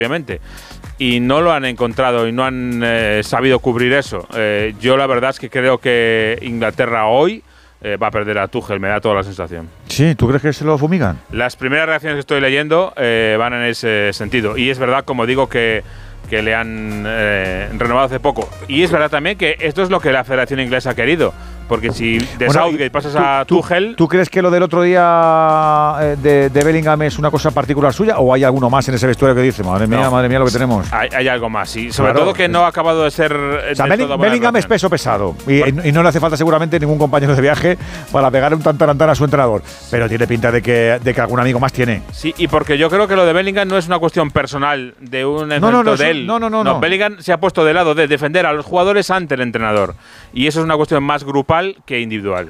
obviamente, y no lo han encontrado y no han sabido cubrir eso. Yo la verdad es que creo que Inglaterra hoy va a perder a Tuchel, me da toda la sensación. Sí, ¿tú crees que se lo fumigan? Las primeras reacciones que estoy leyendo van en ese sentido. Y es verdad, como digo, que le han renovado hace poco. Y es verdad también que esto es lo que la Federación Inglesa ha querido. Porque si de Southgate pasas a Tuchel… ¿Tú crees que lo del otro día de Bellingham es una cosa particular suya o hay alguno más en ese vestuario que dice, madre mía lo que tenemos? Hay algo más, y sobre todo que no ha acabado de ser… O sea, Bellingham es peso pesado y no le hace falta seguramente ningún compañero de viaje para pegar un tantarantán a su entrenador. Pero tiene pinta de que algún amigo más tiene. Sí, y porque yo creo que lo de Bellingham no es una cuestión personal de un evento de él. No, Bellingham se ha puesto de lado de defender a los jugadores ante el entrenador. Y eso es una cuestión más grupal que individual.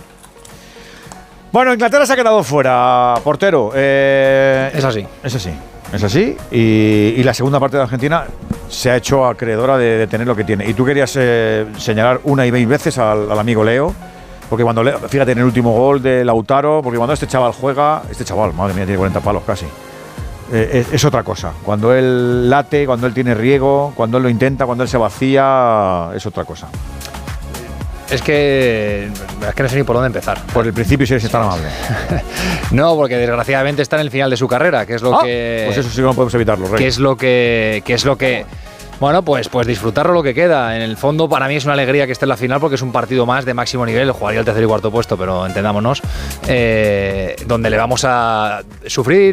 Bueno, Inglaterra se ha quedado fuera, portero. Es así. Es así. Y la segunda parte de Argentina se ha hecho acreedora de tener lo que tiene. Y tú querías señalar una y 20 veces al amigo Leo. Porque cuando fíjate en el último gol de Lautaro, porque cuando este chaval juega, madre mía, tiene 40 palos casi. Es otra cosa. Cuando él late, cuando él tiene riego, cuando él lo intenta, cuando él se vacía, es otra cosa. Es que no sé ni por dónde empezar. Por el principio, si eres tan amable. No, porque desgraciadamente está en el final de su carrera, que es lo que… Pues eso sí que no podemos evitarlo, Rey. Que es lo que… Bueno, pues disfrutarlo lo que queda. En el fondo, para mí es una alegría que esté en la final porque es un partido más de máximo nivel. Jugaría el tercer y cuarto puesto, pero entendámonos. Donde le vamos a sufrir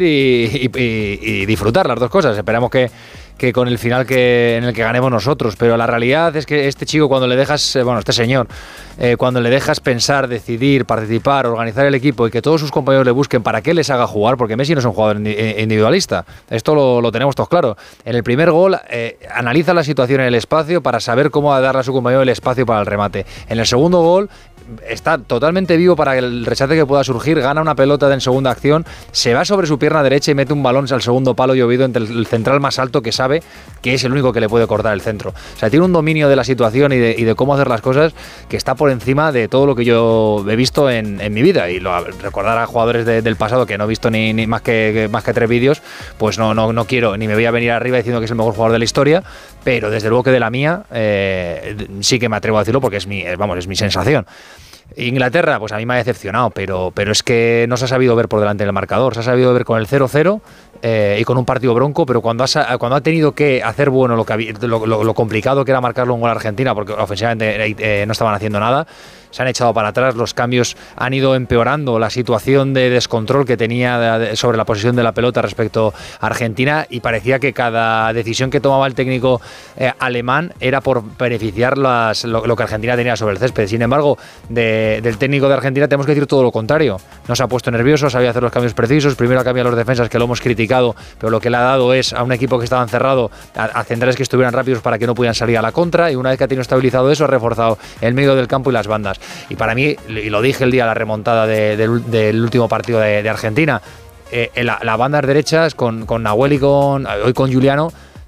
y disfrutar las dos cosas. Esperamos que con el final en el que ganemos nosotros, pero la realidad es que este chico, cuando le dejas, este señor, cuando le dejas pensar, decidir, participar, organizar el equipo y que todos sus compañeros le busquen para que les haga jugar, porque Messi no es un jugador individualista, esto lo tenemos todos claro. En el primer gol analiza la situación en el espacio para saber cómo darle a su compañero el espacio para el remate. En el segundo gol está totalmente vivo para el rechace que pueda surgir, gana una pelota en segunda acción, se va sobre su pierna derecha y mete un balón al segundo palo llovido entre el central más alto, que sabe que es el único que le puede cortar el centro. O sea, tiene un dominio de la situación y de cómo hacer las cosas que está por encima de todo lo que yo he visto en mi vida. Y recordar a jugadores del pasado que no he visto ni más que 3 vídeos, pues no quiero, ni me voy a venir arriba diciendo que es el mejor jugador de la historia, pero desde luego que de la mía sí que me atrevo a decirlo porque es mi sensación. Inglaterra, pues a mí me ha decepcionado, pero es que no se ha sabido ver por delante del marcador, se ha sabido ver con el 0-0 y con un partido bronco, pero cuando ha tenido que hacer bueno lo complicado que era marcarlo un gol a Argentina, porque ofensivamente no estaban haciendo nada, se han echado para atrás, los cambios han ido empeorando la situación de descontrol que tenía sobre la posición de la pelota respecto a Argentina, y parecía que cada decisión que tomaba el técnico alemán era por beneficiar lo que Argentina tenía sobre el césped. Sin embargo, del técnico de Argentina tenemos que decir todo lo contrario. No se ha puesto nervioso, sabía hacer los cambios precisos, primero ha cambiado los defensas, que lo hemos criticado, pero lo que le ha dado es a un equipo que estaba encerrado a centrales que estuvieran rápidos para que no pudieran salir a la contra, y una vez que ha tenido estabilizado eso, ha reforzado el medio del campo y las bandas. Y para mí, y lo dije el día de la remontada del último partido de Argentina, las bandas derechas con Nahuel y hoy con Juliano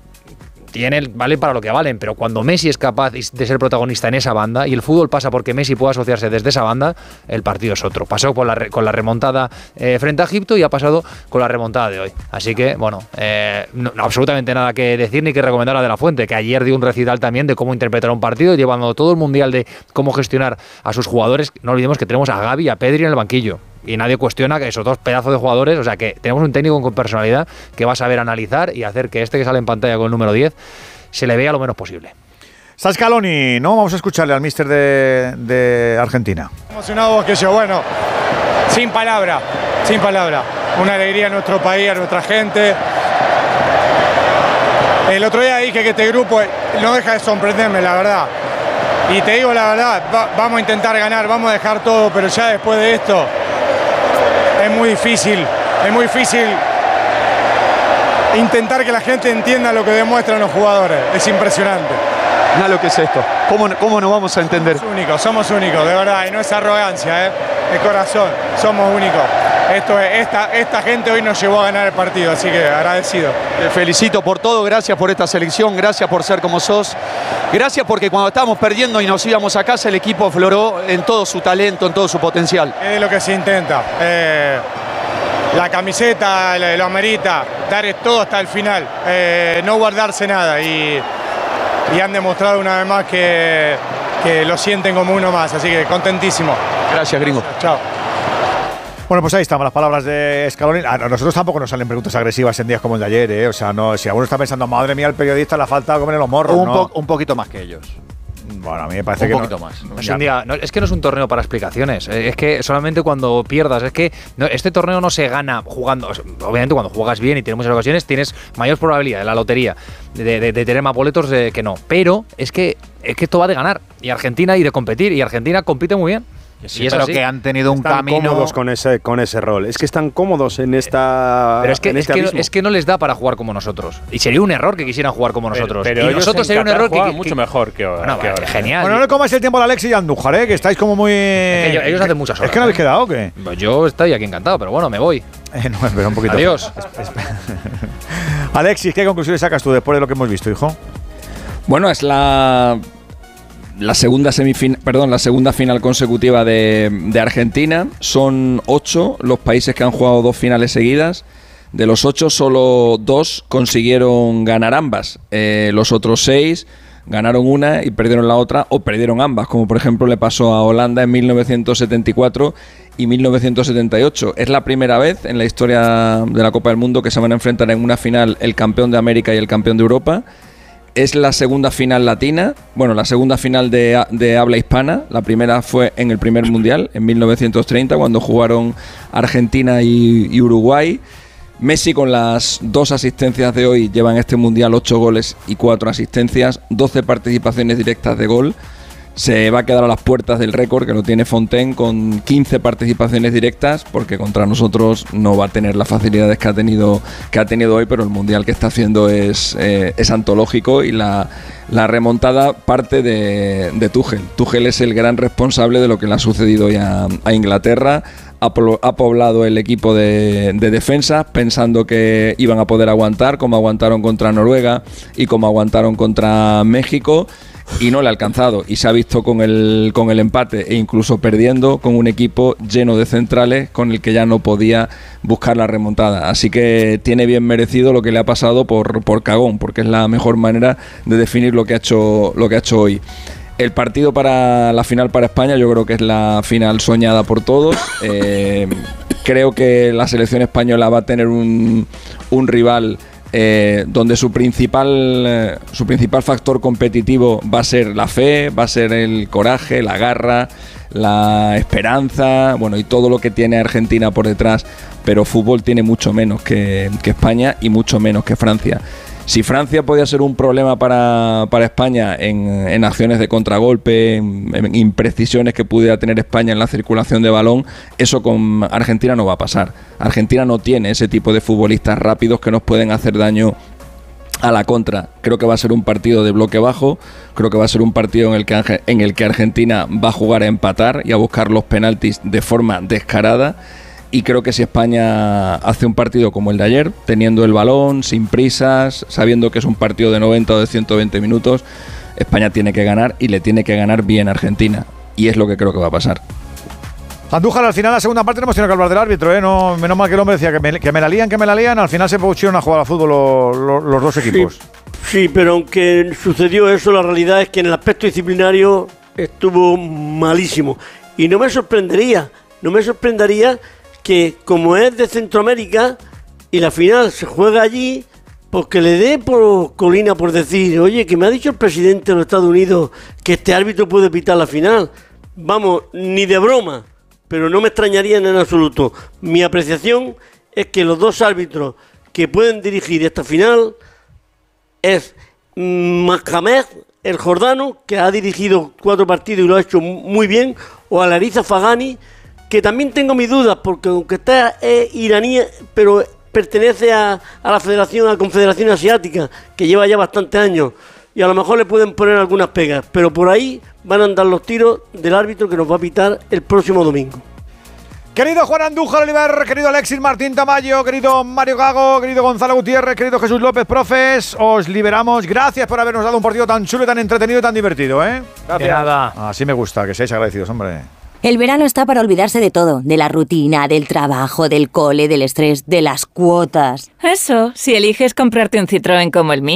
valen para lo que valen, pero cuando Messi es capaz de ser protagonista en esa banda y el fútbol pasa porque Messi puede asociarse desde esa banda, el partido es otro. Pasó con la remontada frente a Egipto y ha pasado con la remontada de hoy. Así que, bueno, no, absolutamente nada que decir ni que recomendar a De La Fuente, que ayer dio un recital también de cómo interpretar un partido, llevando todo el mundial de cómo gestionar a sus jugadores. No olvidemos que tenemos a Gavi y a Pedri en el banquillo. Y nadie cuestiona que esos dos pedazos de jugadores, o sea que tenemos un técnico con personalidad que va a saber analizar y hacer que que sale en pantalla con el número 10 se le vea lo menos posible. Está Scaloni, ¿no? Vamos a escucharle al míster de Argentina. Emocionado que yo, bueno, sin palabra. Una alegría a nuestro país, a nuestra gente. El otro día dije que este grupo no deja de sorprenderme, la verdad. Y te digo la verdad, vamos a intentar ganar, vamos a dejar todo, pero ya después de esto es muy difícil intentar que la gente entienda lo que demuestran los jugadores. Es impresionante. Nada lo que es esto. ¿Cómo nos vamos a entender? Somos únicos, de verdad, y no es arrogancia, es corazón, somos únicos. Esta gente hoy nos llevó a ganar el partido, así que agradecido. Te felicito por todo, gracias por esta selección, gracias por ser como sos. Gracias porque cuando estábamos perdiendo y nos íbamos a casa, el equipo afloró en todo su talento, en todo su potencial. Es lo que se intenta. la camiseta lo amerita, dar todo hasta el final, no guardarse nada y han demostrado una vez más que lo sienten como uno más, así que contentísimo. Gracias, gringo. Chao. Bueno, pues ahí están las palabras de Scaloni. A nosotros tampoco nos salen preguntas agresivas en días como el de ayer, ¿eh? O sea, no, si alguno está pensando, madre mía, el periodista le ha faltado comer los morros, Un poquito más que ellos. Bueno, a mí me parece un que poquito más. Es un día, es que no es un torneo para explicaciones. Es que solamente cuando pierdas. Es que este torneo no se gana jugando. Obviamente, cuando juegas bien y tienes muchas ocasiones, tienes mayor probabilidad en la lotería de tener más boletos que no. Pero es que esto va de ganar. Y Argentina y de competir. Y Argentina compite muy bien. Sí, pero que han tenido un camino. Están cómodos con ese rol. Es que están cómodos en esta. Pero es que no les da para jugar como nosotros. Y sería un error que quisieran jugar como nosotros. Pero y nosotros sería un error que mucho mejor que ahora. Bueno, genial. Bueno, no le comáis el tiempo a Alexis y a Andújar, que estáis como muy. Ellos hacen muchas horas. ¿Es que no habéis quedado o qué? Pues yo estoy aquí encantado, pero bueno, me voy. No, espera un poquito. Adiós. Alexis, ¿qué conclusiones sacas tú después de lo que hemos visto, hijo? Bueno, es la segunda final consecutiva de Argentina. Son 8 los países que han jugado 2 finales seguidas. De los 8, solo 2 consiguieron ganar ambas. Los otros 6 ganaron una y perdieron la otra, o perdieron ambas, como por ejemplo le pasó a Holanda en 1974 y 1978. Es la primera vez en la historia de la Copa del Mundo que se van a enfrentar en una final el campeón de América y el campeón de Europa. Es la segunda final latina, bueno, la segunda final de habla hispana. La primera fue en el primer mundial, en 1930, cuando jugaron Argentina y Uruguay. Messi, con las 2 asistencias de hoy, lleva en este mundial 8 goles y 4 asistencias, 12 participaciones directas de gol. Se va a quedar a las puertas del récord que lo tiene Fontaine con 15 participaciones directas, porque contra nosotros no va a tener las facilidades que ha tenido hoy, pero el mundial que está haciendo es antológico, y la remontada parte de Tuchel. Tuchel es el gran responsable de lo que le ha sucedido hoy a Inglaterra. Ha poblado el equipo de defensa pensando que iban a poder aguantar, como aguantaron contra Noruega y como aguantaron contra México, y no le ha alcanzado, y se ha visto con el empate e incluso perdiendo con un equipo lleno de centrales con el que ya no podía buscar la remontada. Así que tiene bien merecido lo que le ha pasado por cagón, porque es la mejor manera de definir lo que ha hecho hoy. El partido para la final para España, yo creo que es la final soñada por todos. Creo que la selección española va a tener un rival donde su principal factor competitivo va a ser la fe, va a ser el coraje, la garra, la esperanza, bueno, y todo lo que tiene Argentina por detrás. Pero fútbol tiene mucho menos que España y mucho menos que Francia. Si Francia podía ser un problema para España en acciones de contragolpe, en imprecisiones que pudiera tener España en la circulación de balón, eso con Argentina no va a pasar. Argentina no tiene ese tipo de futbolistas rápidos que nos pueden hacer daño a la contra. Creo que va a ser un partido de bloque bajo, creo que va a ser un partido en el que Argentina va a jugar a empatar y a buscar los penaltis de forma descarada. Y creo que si España hace un partido como el de ayer, teniendo el balón, sin prisas, sabiendo que es un partido de 90 o de 120 minutos, España tiene que ganar, y le tiene que ganar bien a Argentina. Y es lo que creo que va a pasar. Andújar, al final, la segunda parte, no hemos tenido que hablar del árbitro, ¿eh? No, menos mal que el hombre decía que me la lían. Al final se pusieron a jugar al fútbol los dos equipos. Sí, pero aunque sucedió eso, la realidad es que en el aspecto disciplinario estuvo malísimo. Y no me sorprendería que, como es de Centroamérica y la final se juega allí, pues que le dé por colina por decir, oye, que me ha dicho el presidente de los Estados Unidos que este árbitro puede pitar la final. Vamos, ni de broma, pero no me extrañaría en absoluto. Mi apreciación es que los dos árbitros que pueden dirigir esta final es Mohamed, el jordano, que ha dirigido 4 partidos y lo ha hecho muy bien, o Alariza Fagani, que también tengo mis dudas, porque aunque está iraní, pero pertenece a la Confederación Asiática, que lleva ya bastantes años, y a lo mejor le pueden poner algunas pegas, pero por ahí van a andar los tiros del árbitro que nos va a pitar el próximo domingo. Querido Juan Andújar Oliver, querido Alexis Martín Tamayo, querido Mario Gago, querido Gonzalo Gutiérrez, querido Jesús López, profes, os liberamos. Gracias por habernos dado un partido tan chulo, tan entretenido y tan divertido, ¿eh? Gracias. De nada. Así me gusta, que seáis agradecidos, hombre. El verano está para olvidarse de todo, de la rutina, del trabajo, del cole, del estrés, de las cuotas. Eso, si eliges comprarte un Citroën como el mío.